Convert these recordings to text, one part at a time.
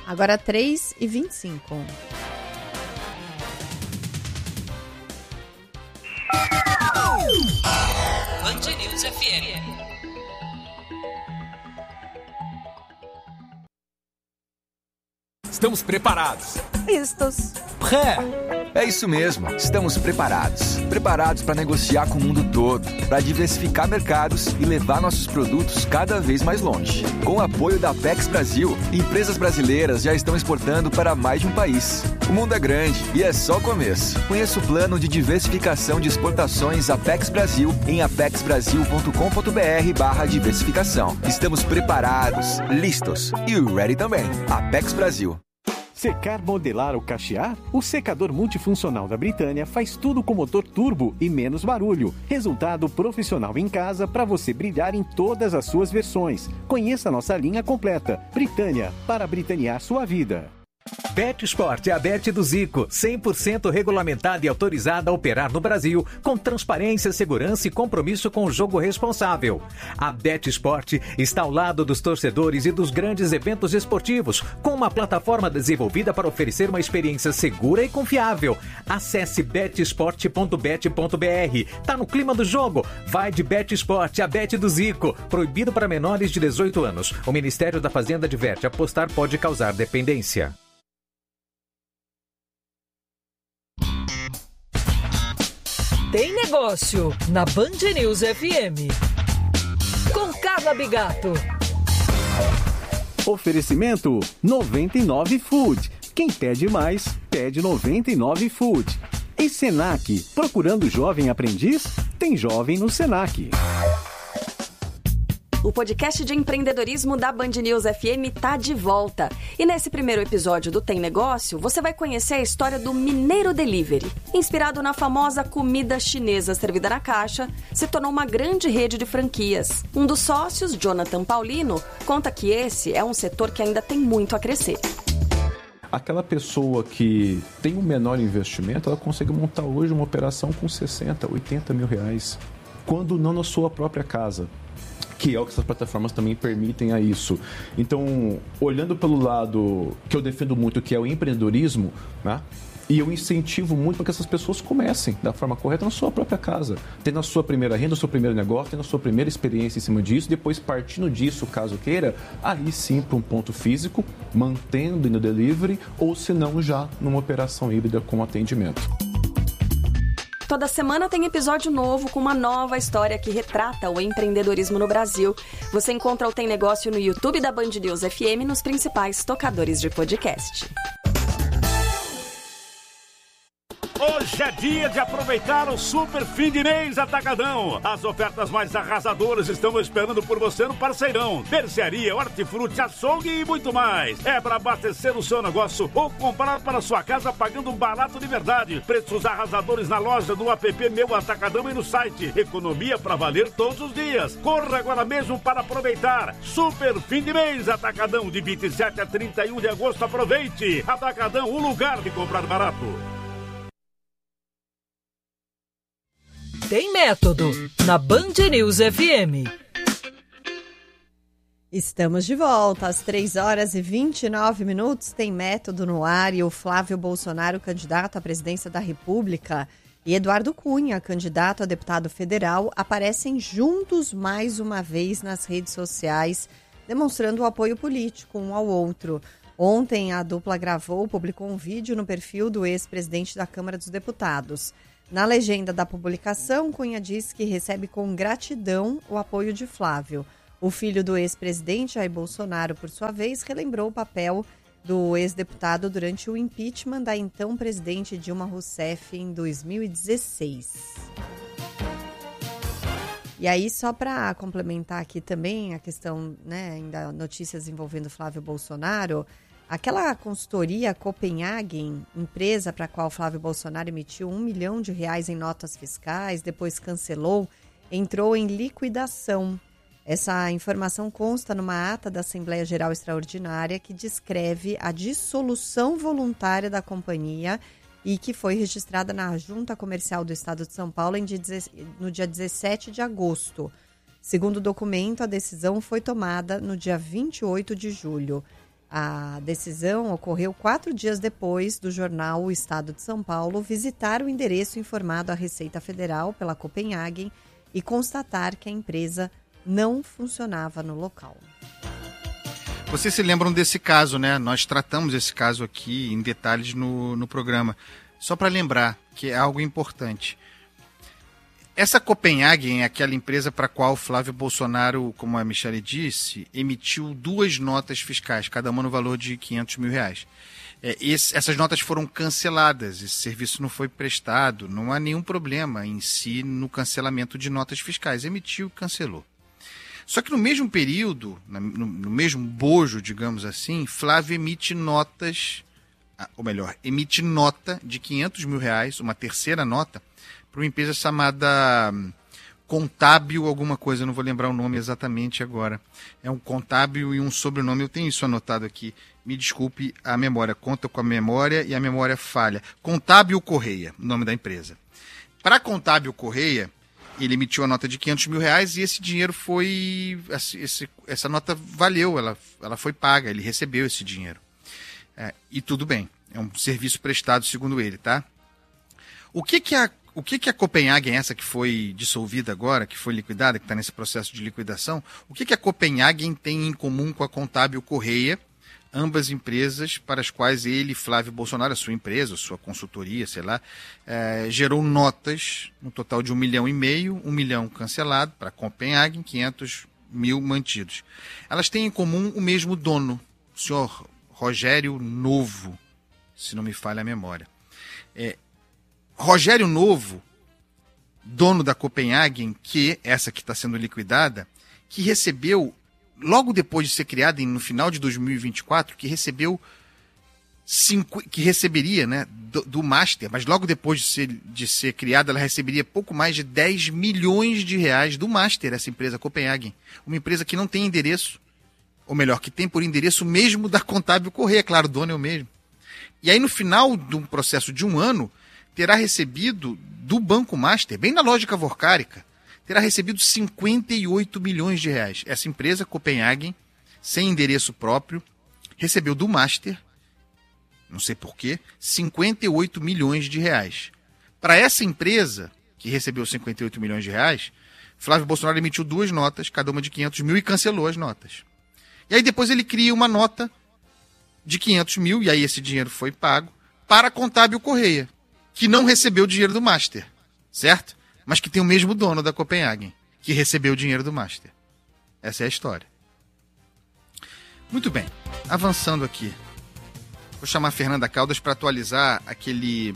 Agora 3h25. Band News FM. Estamos preparados. Vistos. É isso mesmo, estamos preparados. Preparados para negociar com o mundo todo, para diversificar mercados e levar nossos produtos cada vez mais longe. Com o apoio da Apex Brasil, empresas brasileiras já estão exportando para mais de um país. O mundo é grande e é só o começo. Conheça o plano de diversificação de exportações Apex Brasil em apexbrasil.com.br/diversificação. Estamos preparados, listos e ready também. Apex Brasil. Você quer modelar ou cachear? O secador multifuncional da Britânia faz tudo com motor turbo e menos barulho. Resultado profissional em casa para você brilhar em todas as suas versões. Conheça nossa linha completa. Britânia, para britanear sua vida. BetSport é a Bet do Zico, 100% regulamentada e autorizada a operar no Brasil, com transparência, segurança e compromisso com o jogo responsável. A BetSport está ao lado dos torcedores e dos grandes eventos esportivos, com uma plataforma desenvolvida para oferecer uma experiência segura e confiável. Acesse betsport.bet.br. Tá no clima do jogo? Vai de BetSport, a Bet do Zico. Proibido para menores de 18 anos. O Ministério da Fazenda adverte: apostar pode causar dependência. Tem negócio na Band News FM. Com Carla Bigato. Oferecimento 99 Food. Quem pede mais, pede 99 Food. E Senac, procurando jovem aprendiz? Tem jovem no Senac. O podcast de empreendedorismo da Band News FM tá de volta. E nesse primeiro episódio do Tem Negócio, você vai conhecer a história do Mineiro Delivery. Inspirado na famosa comida chinesa servida na caixa, se tornou uma grande rede de franquias. Um dos sócios, Jonathan Paulino, conta que esse é um setor que ainda tem muito a crescer. Aquela pessoa que tem um menor investimento, ela consegue montar hoje uma operação com 60, 80 mil reais, quando não na sua própria casa, que é o que essas plataformas também permitem a isso. Então, olhando pelo lado que eu defendo muito, que é o empreendedorismo, né? E eu incentivo muito para que essas pessoas comecem da forma correta na sua própria casa, tendo a sua primeira renda, o seu primeiro negócio, tendo a sua primeira experiência em cima disso, depois partindo disso, caso queira, aí sim para um ponto físico, mantendo no delivery, ou se não já numa operação híbrida com atendimento. Toda semana tem episódio novo com uma nova história que retrata o empreendedorismo no Brasil. Você encontra o Tem Negócio no YouTube da Band News FM nos principais tocadores de podcast. Hoje é dia de aproveitar o super fim de mês Atacadão. As ofertas mais arrasadoras estão esperando por você no Parceirão. Mercearia, hortifruti, açougue e muito mais. É para abastecer o seu negócio ou comprar para sua casa pagando barato de verdade. Preços arrasadores na loja, no app Meu Atacadão e no site. Economia para valer todos os dias. Corra agora mesmo para aproveitar. Super fim de mês Atacadão, de 27 a 31 de agosto. Aproveite. Atacadão, o lugar de comprar barato. Tem método na Band News FM. Estamos de volta às 3h29. Tem método no ar e o Flávio Bolsonaro, candidato à presidência da República, e Eduardo Cunha, candidato a deputado federal, aparecem juntos mais uma vez nas redes sociais, demonstrando o apoio político um ao outro. Ontem, a dupla publicou um vídeo no perfil do ex-presidente da Câmara dos Deputados. Na legenda da publicação, Cunha diz que recebe com gratidão o apoio de Flávio. O filho do ex-presidente, Jair Bolsonaro, por sua vez, relembrou o papel do ex-deputado durante o impeachment da então presidente Dilma Rousseff em 2016. E aí, só para complementar aqui também a questão, né, ainda notícias envolvendo Flávio Bolsonaro, aquela consultoria Copenhagen, empresa para a qual Flávio Bolsonaro emitiu R$1 milhão em notas fiscais, depois cancelou, entrou em liquidação. Essa informação consta numa ata da Assembleia Geral Extraordinária que descreve a dissolução voluntária da companhia e que foi registrada na Junta Comercial do Estado de São Paulo no dia 17 de agosto. Segundo o documento, a decisão foi tomada no dia 28 de julho. A decisão ocorreu 4 dias depois do jornal O Estado de São Paulo visitar o endereço informado à Receita Federal pela Copenhagen e constatar que a empresa não funcionava no local. Vocês se lembram desse caso, né? Nós tratamos esse caso aqui em detalhes no programa. Só para lembrar que é algo importante. Essa Copenhagen é aquela empresa para a qual Flávio Bolsonaro, como a Michele disse, emitiu 2 notas fiscais, cada uma no valor de R$500 mil. Essas notas foram canceladas, esse serviço não foi prestado, não há nenhum problema em si no cancelamento de notas fiscais. Emitiu e cancelou. Só que no mesmo período, no mesmo bojo, digamos assim, Flávio emite notas, ou melhor, emite nota de R$500 mil, uma terceira nota, para uma empresa chamada Contábil alguma coisa, eu não vou lembrar o nome exatamente agora. É um Contábil e um sobrenome, eu tenho isso anotado aqui. Me desculpe a memória, conta com a memória e a memória falha. Contábil Correia, o nome da empresa. Para Contábil Correia, ele emitiu a nota de R$500 mil e esse dinheiro foi... Essa nota valeu, ela foi paga, ele recebeu esse dinheiro. E tudo bem, é um serviço prestado segundo ele, tá? O que a Copenhagen, essa que foi dissolvida agora, que foi liquidada, que está nesse processo de liquidação, o que a Copenhagen tem em comum com a Contábil Correia, ambas empresas para as quais ele, Flávio Bolsonaro, a sua empresa, a sua consultoria, sei lá, gerou notas no total de R$1,5 milhão, R$1 milhão cancelado para a Copenhagen, R$500 mil mantidos. Elas têm em comum o mesmo dono, o senhor Rogério Novo, se não me falha a memória. Rogério Novo, dono da Copenhagen, que essa que está sendo liquidada, que recebeu, logo depois de ser criada, no final de 2024, que receberia, né, do Master, mas logo depois de ser criada, ela receberia pouco mais de R$10 milhões do Master, essa empresa Copenhagen. Uma empresa que não tem endereço, ou melhor, que tem por endereço o mesmo da Contábil Correia, claro, o dono é o mesmo. E aí, no final de um processo de 1 ano, terá recebido do Banco Master, bem na lógica vorcárica, terá recebido R$58 milhões. Essa empresa, Copenhagen, sem endereço próprio, recebeu do Master, não sei porquê, R$58 milhões. Para essa empresa, que recebeu R$58 milhões, Flávio Bolsonaro emitiu 2 notas, cada uma de R$500 mil, e cancelou as notas. E aí depois ele cria uma nota de R$500 mil, e aí esse dinheiro foi pago, para a Contábil Correia, que não recebeu o dinheiro do Master, certo? Mas que tem o mesmo dono da Copenhagen, que recebeu o dinheiro do Master. Essa é a história. Muito bem, avançando aqui. Vou chamar a Fernanda Caldas para atualizar aquele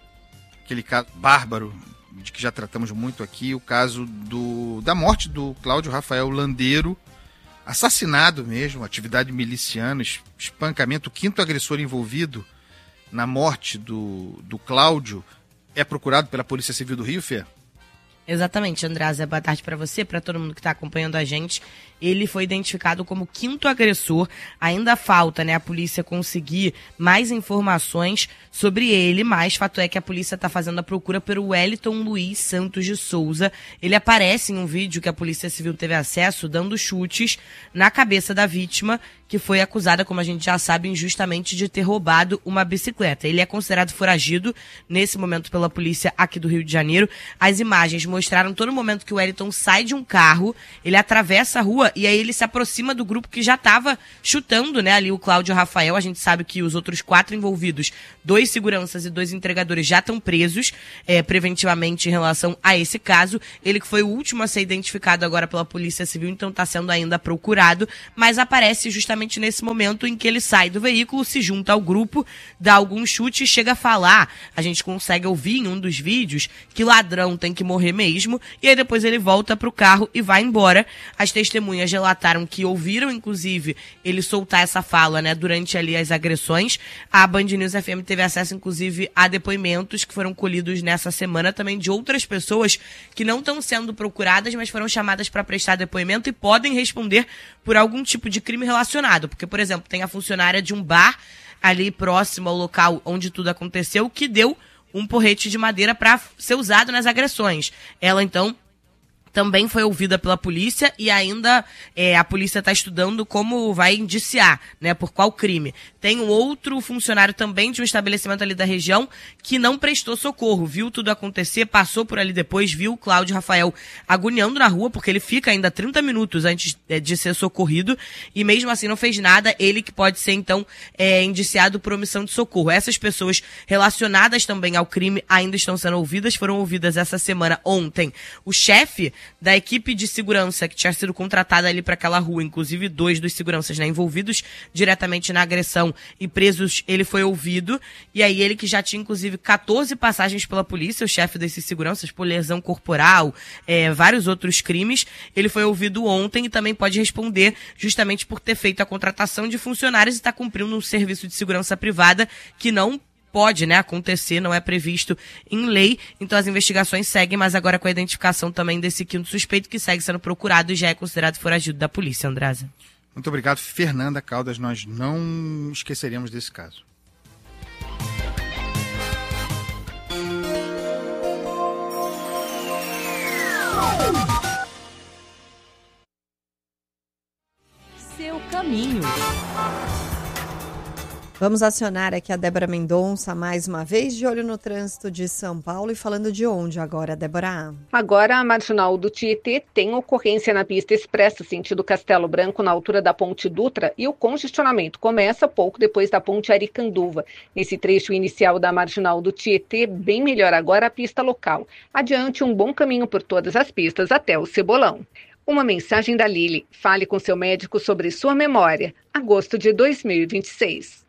caso bárbaro, de que já tratamos muito aqui, o caso da morte do Cláudio Rafael Landeiro, assassinado mesmo, atividade miliciana, espancamento, o 5º agressor envolvido na morte do Cláudio é procurado pela Polícia Civil do Rio, Fê? Exatamente, Andréa. Boa tarde para você, para todo mundo que está acompanhando a gente. Ele foi identificado como 5º agressor. Ainda falta, né, a polícia conseguir mais informações sobre ele, mas fato é que a polícia está fazendo a procura pelo Wellington Luiz Santos de Souza. Ele aparece em um vídeo que a Polícia Civil teve acesso, dando chutes na cabeça da vítima, que foi acusada, como a gente já sabe, injustamente de ter roubado uma bicicleta. Ele é considerado foragido nesse momento pela polícia aqui do Rio de Janeiro. As imagens mostraram todo momento que o Wellington sai de um carro, ele atravessa a rua e aí ele se aproxima do grupo que já estava chutando, né, ali o Cláudio Rafael. A gente sabe que os outros 4 envolvidos, 2 seguranças e 2 entregadores, já estão presos preventivamente em relação a esse caso. Ele que foi o último a ser identificado agora pela Polícia Civil, então está sendo ainda procurado, mas aparece justamente nesse momento em que ele sai do veículo, se junta ao grupo, dá algum chute e chega a falar. A gente consegue ouvir em um dos vídeos que ladrão tem que morrer mesmo, e aí depois ele volta pro carro e vai embora. As testemunhas relataram que ouviram, inclusive, ele soltar essa fala, né, durante ali as agressões. A Band News FM teve acesso, inclusive, a depoimentos que foram colhidos nessa semana também de outras pessoas que não estão sendo procuradas, mas foram chamadas para prestar depoimento e podem responder por algum tipo de crime relacionado. Porque, por exemplo, tem a funcionária de um bar ali próximo ao local onde tudo aconteceu que deu um porrete de madeira para ser usado nas agressões. Ela, então, também foi ouvida pela polícia e ainda a polícia está estudando como vai indiciar, né, por qual crime. Tem um outro funcionário também de um estabelecimento ali da região que não prestou socorro, viu tudo acontecer, passou por ali depois, viu o Cláudio Rafael agoniando na rua, porque ele fica ainda 30 minutos antes de ser socorrido e mesmo assim não fez nada, ele que pode ser então indiciado por omissão de socorro. Essas pessoas relacionadas também ao crime ainda estão sendo ouvidas, foram ouvidas essa semana, ontem, o chefe da equipe de segurança que tinha sido contratada ali para aquela rua, inclusive 2 dos seguranças, né, envolvidos diretamente na agressão e presos, ele foi ouvido, e aí ele que já tinha inclusive 14 passagens pela polícia, o chefe desses seguranças, por lesão corporal, vários outros crimes, ele foi ouvido ontem e também pode responder justamente por ter feito a contratação de funcionários e está cumprindo um serviço de segurança privada que não pode, né, acontecer, não é previsto em lei, então as investigações seguem, mas agora com a identificação também desse 5º suspeito que segue sendo procurado e já é considerado foragido da polícia, Andresa. Muito obrigado, Fernanda Caldas, nós não esqueceremos desse caso. Seu caminho. Vamos acionar aqui a Débora Mendonça mais uma vez, de olho no trânsito de São Paulo e falando de onde agora, Débora? Agora a marginal do Tietê tem ocorrência na pista expressa sentido Castelo Branco na altura da Ponte Dutra e o congestionamento começa pouco depois da Ponte Aricanduva. Nesse trecho inicial da marginal do Tietê, bem melhor agora a pista local. Adiante, um bom caminho por todas as pistas até o Cebolão. Uma mensagem da Lili. Fale com seu médico sobre sua memória. Agosto de 2026.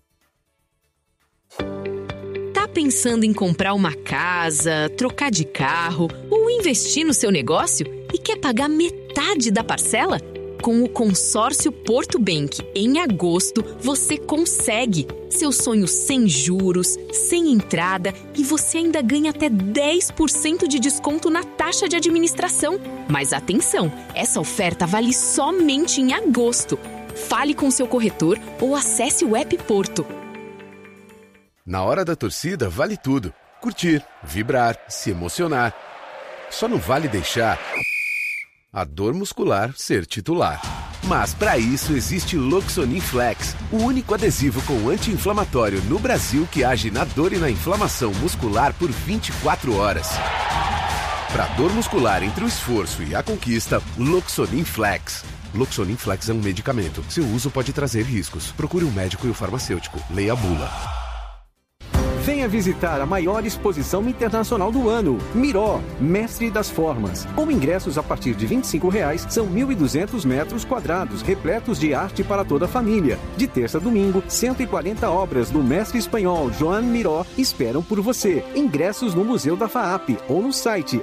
Tá pensando em comprar uma casa, trocar de carro ou investir no seu negócio e quer pagar metade da parcela? Com o consórcio Porto Bank, em agosto, você consegue. Seu sonho sem juros, sem entrada e você ainda ganha até 10% de desconto na taxa de administração. Mas atenção, essa oferta vale somente em agosto. Fale com seu corretor ou acesse o app Porto. Na hora da torcida, vale tudo. Curtir, vibrar, se emocionar. Só não vale deixar a dor muscular ser titular. Mas para isso existe Loxonin Flex, o único adesivo com anti-inflamatório no Brasil que age na dor e na inflamação muscular por 24 horas. Para dor muscular entre o esforço e a conquista, Loxonin Flex. Loxonin Flex é um medicamento. Seu uso pode trazer riscos. Procure um médico e o farmacêutico. Leia a bula. Venha visitar a maior exposição internacional do ano, Miró, Mestre das Formas. Com ingressos a partir de R$ 25,00, são 1.200 metros quadrados, repletos de arte para toda a família. De terça a domingo, 140 obras do mestre espanhol Joan Miró esperam por você. Ingressos no Museu da FAAP ou no site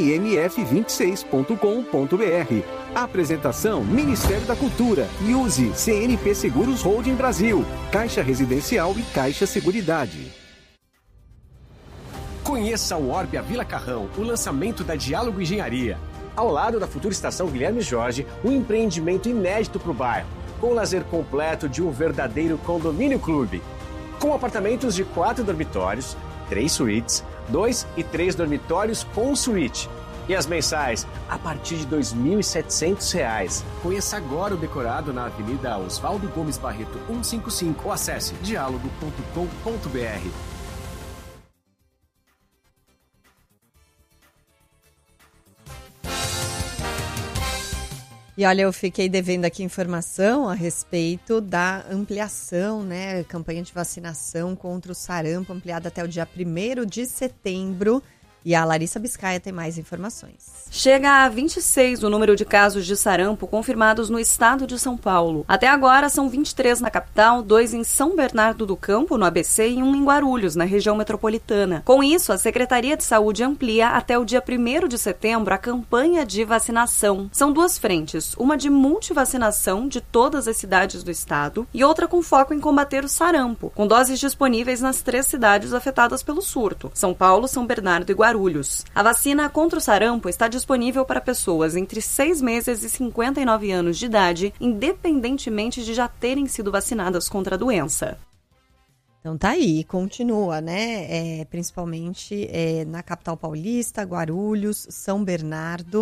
mmf26.com.br. Apresentação Ministério da Cultura, Use, CNP Seguros Holding Brasil, Caixa Residencial e Caixa Seguridade. Conheça o Orbia Vila Carrão, o lançamento da Diálogo Engenharia. Ao lado da futura estação Guilherme Jorge, um empreendimento inédito para o bairro, com o lazer completo de um verdadeiro condomínio clube. Com apartamentos de 4 dormitórios, 3 suítes, 2 e 3 dormitórios com suíte. E as mensais a partir de R$ 2.700. Conheça agora o decorado na Avenida Oswaldo Gomes Barreto 155 ou acesse diálogo.com.br. E olha, eu fiquei devendo aqui informação a respeito da ampliação, né? Campanha de vacinação contra o sarampo ampliada até o dia 1º de setembro. E a Larissa Biscaia tem mais informações. Chega a 26 o número de casos de sarampo confirmados no estado de São Paulo. Até agora, são 23 na capital, 2 em São Bernardo do Campo, no ABC, e 1 em Guarulhos, na região metropolitana. Com isso, a Secretaria de Saúde amplia até o dia 1º de setembro a campanha de vacinação. São 2 frentes, uma de multivacinação de todas as cidades do estado e outra com foco em combater o sarampo, com doses disponíveis nas 3 cidades afetadas pelo surto: São Paulo, São Bernardo e Guarulhos. A vacina contra o sarampo está disponível para pessoas entre 6 meses e 59 anos de idade, independentemente de já terem sido vacinadas contra a doença. Então tá aí, continua, né? Principalmente na capital paulista, Guarulhos, São Bernardo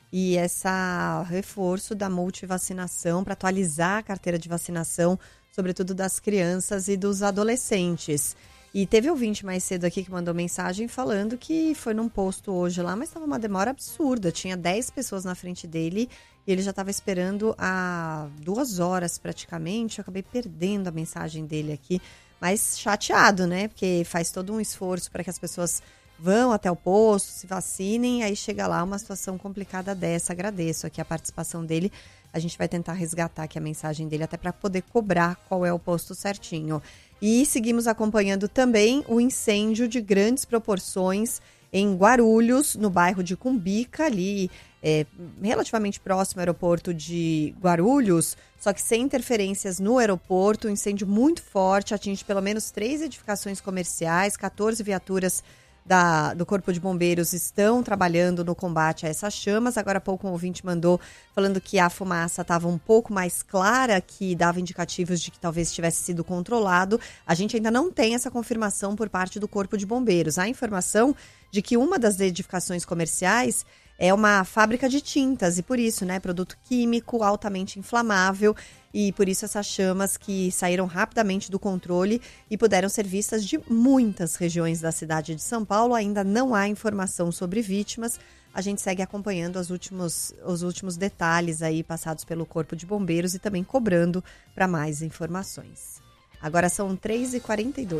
e esse reforço da multivacinação para atualizar a carteira de vacinação, sobretudo das crianças e dos adolescentes. E teve ouvinte mais cedo aqui que mandou mensagem falando que foi num posto hoje lá, mas estava uma demora absurda. Tinha 10 pessoas na frente dele e ele já estava esperando há 2 horas praticamente. Eu acabei perdendo a mensagem dele aqui, mas chateado, né? Porque faz todo um esforço para que as pessoas vão até o posto, se vacinem, aí chega lá uma situação complicada dessa. Agradeço aqui a participação dele. A gente vai tentar resgatar aqui a mensagem dele até para poder cobrar qual é o posto certinho. E seguimos acompanhando também o incêndio de grandes proporções em Guarulhos, no bairro de Cumbica, ali relativamente próximo ao aeroporto de Guarulhos, só que sem interferências no aeroporto. Um incêndio muito forte, atinge pelo menos 3 edificações comerciais, 14 viaturas do Corpo de Bombeiros estão trabalhando no combate a essas chamas. Agora há pouco um ouvinte mandou falando que a fumaça estava um pouco mais clara, que dava indicativos de que talvez tivesse sido controlado. A gente ainda não tem essa confirmação por parte do Corpo de Bombeiros. Há informação de que uma das edificações comerciais é uma fábrica de tintas e por isso, né, produto químico altamente inflamável, e por isso essas chamas que saíram rapidamente do controle e puderam ser vistas de muitas regiões da cidade de São Paulo. Ainda não há informação sobre vítimas. A gente segue acompanhando os últimos detalhes aí passados pelo Corpo de Bombeiros e também cobrando para mais informações. Agora são 3h42.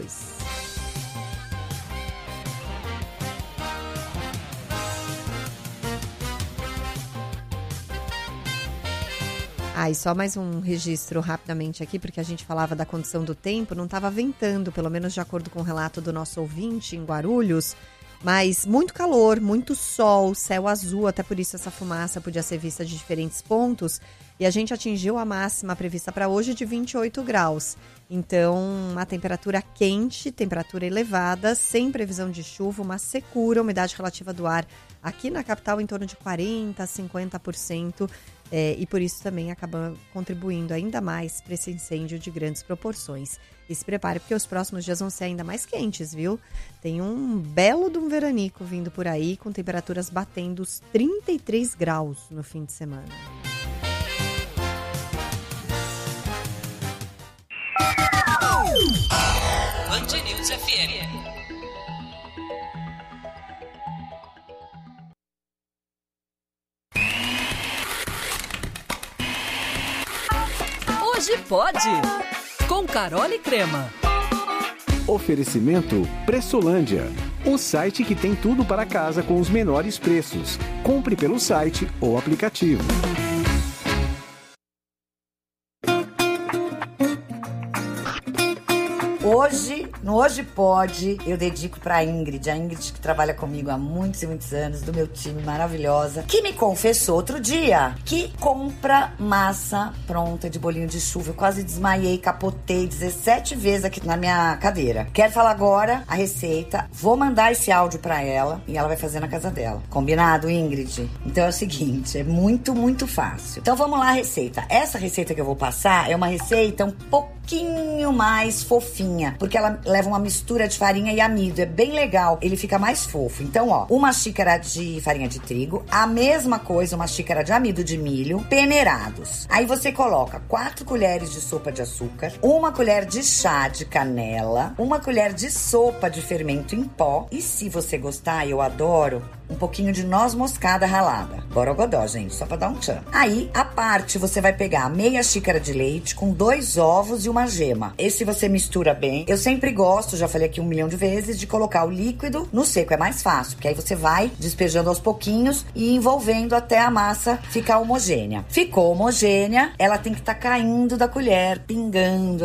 E só mais um registro rapidamente aqui, porque a gente falava da condição do tempo, não estava ventando, pelo menos de acordo com o relato do nosso ouvinte em Guarulhos, mas muito calor, muito sol, céu azul, até por isso essa fumaça podia ser vista de diferentes pontos, e a gente atingiu a máxima prevista para hoje de 28 graus. Então, uma temperatura quente, temperatura elevada, sem previsão de chuva, uma secura, umidade relativa do ar aqui na capital em torno de 40% a 50%, e por isso também acaba contribuindo ainda mais para esse incêndio de grandes proporções. E se prepare, porque os próximos dias vão ser ainda mais quentes, viu? Tem um belo de um veranico vindo por aí, com temperaturas batendo os 33 graus no fim de semana. Band News FM. Hoje pode, com Carol e Crema. Oferecimento Pressolândia, o site que tem tudo para casa com os menores preços. Compre pelo site ou aplicativo. Hoje Pode, eu dedico pra Ingrid, a Ingrid que trabalha comigo há muitos e muitos anos, do meu time, maravilhosa, que me confessou outro dia que compra massa pronta de bolinho de chuva. Eu quase desmaiei, capotei 17 vezes aqui na minha cadeira. Quero falar agora a receita, vou mandar esse áudio pra ela e ela vai fazer na casa dela. Combinado, Ingrid? Então é o seguinte, é muito, muito fácil. Então vamos lá a receita. Essa receita que eu vou passar é uma receita um pouquinho mais fofinha, porque ela leva uma mistura de farinha e amido, é bem legal, ele fica mais fofo. Então, ó, 1 xícara de farinha de trigo, a mesma coisa, 1 xícara de amido de milho, peneirados. Aí você coloca 4 colheres de sopa de açúcar, 1 colher de chá de canela, 1 colher de sopa de fermento em pó e, se você gostar, eu adoro, um pouquinho de noz moscada ralada. Borogodó, gente, só pra dar um tchan. Aí, à parte, você vai pegar meia xícara de leite com 2 ovos e uma gema. Esse você mistura bem. Eu sempre gosto, já falei aqui 1 milhão de vezes, de colocar o líquido no seco. É mais fácil, porque aí você vai despejando aos pouquinhos e envolvendo até a massa ficar homogênea. Ficou homogênea, ela tem que estar caindo da colher, pingando